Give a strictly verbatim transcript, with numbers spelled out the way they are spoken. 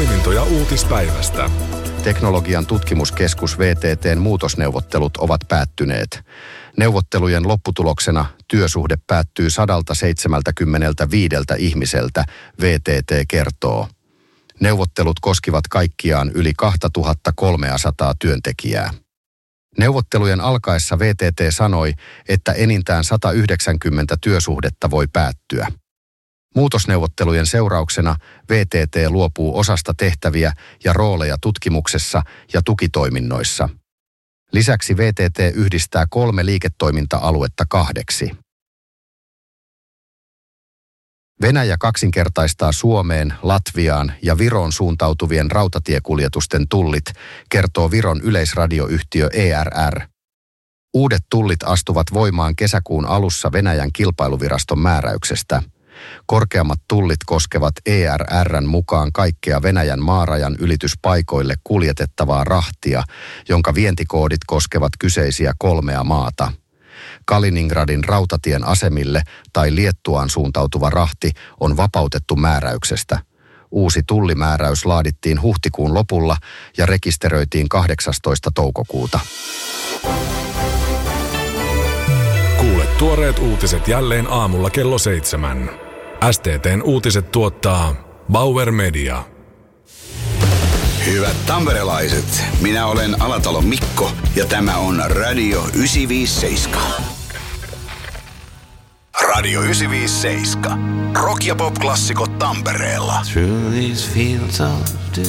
Poimintoja uutispäivästä. Teknologian tutkimuskeskus V T T:n muutosneuvottelut ovat päättyneet. Neuvottelujen lopputuloksena työsuhde päättyy sata seitsemänkymmentäviisi ihmiseltä, V T T kertoo. Neuvottelut koskivat kaikkiaan yli kaksituhattakolmesataa työntekijää. Neuvottelujen alkaessa V T T sanoi, että enintään sata yhdeksänkymmentä työsuhdetta voi päättyä. Muutosneuvottelujen seurauksena V T T luopuu osasta tehtäviä ja rooleja tutkimuksessa ja tukitoiminnoissa. Lisäksi V T T yhdistää kolme liiketoiminta-aluetta kahdeksi. Venäjä kaksinkertaistaa Suomeen, Latviaan ja Viroon suuntautuvien rautatiekuljetusten tullit, kertoo Viron yleisradioyhtiö E R R. Uudet tullit astuvat voimaan kesäkuun alussa Venäjän kilpailuviraston määräyksestä. Korkeammat tullit koskevat E R R:n mukaan kaikkea Venäjän maarajan ylityspaikoille kuljetettavaa rahtia, jonka vientikoodit koskevat kyseisiä kolmea maata. Kaliningradin rautatien asemille tai Liettuaan suuntautuva rahti on vapautettu määräyksestä. Uusi tullimääräys laadittiin huhtikuun lopulla ja rekisteröitiin kahdeksastoista toukokuuta. Kuule tuoreet uutiset jälleen aamulla kello seitsemän. S T T:n uutiset tuottaa Bauer Media. Hyvät tamperelaiset, minä olen Alatalon Mikko ja tämä on Radio yhdeksänsataaviisikymmentäseitsemän. Radio yhdeksänsataaviisikymmentäseitsemän. Rock ja pop-klassikot Tampereella. Through these fields of